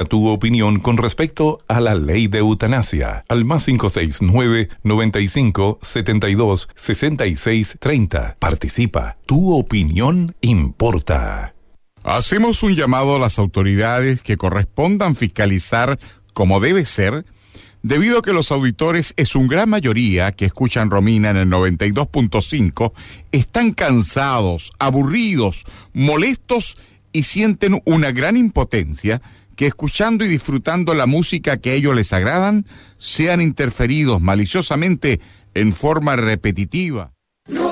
tu opinión con respecto a la ley de eutanasia al +569 95 72 66 30. Participa. Tu opinión importa. Hacemos un llamado a las autoridades que correspondan fiscalizar como debe ser, debido a que los auditores, en su gran mayoría que escuchan Romina en el 92.5, están cansados, aburridos, molestos y sienten una gran impotencia que escuchando y disfrutando la música que a ellos les agradan, sean interferidos maliciosamente en forma repetitiva.